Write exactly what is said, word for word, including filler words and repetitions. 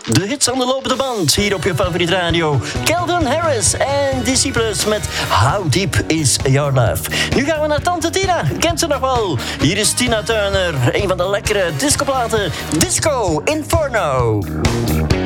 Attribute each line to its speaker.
Speaker 1: De hits aan de lopende band hier op je favoriete radio. Calvin Harris en Disciples met How Deep Is Your Love. Nu gaan we naar Tante Tina. Kent ze nog wel? Hier is Tina Turner. Een van de lekkere discoplaten. Disco Inferno.